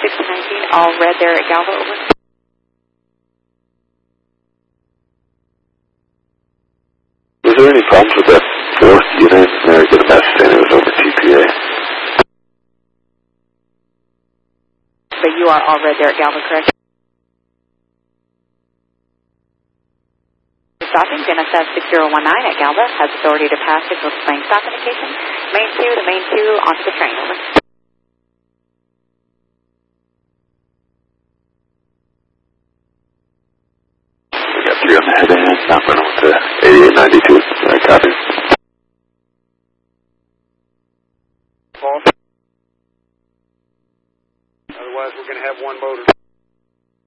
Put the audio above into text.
1619, all red there at Galva, over. Was there any problems with that fourth unit? There, get a message saying it was over TPA. But you are all red there at Galva, correct? Stopping, NSF 6019 at Galva has authority to pass signal displaying stop indication. Main 2 to main 2 onto the train, over. We got 3 on the head end, not running with the 8892. Copy.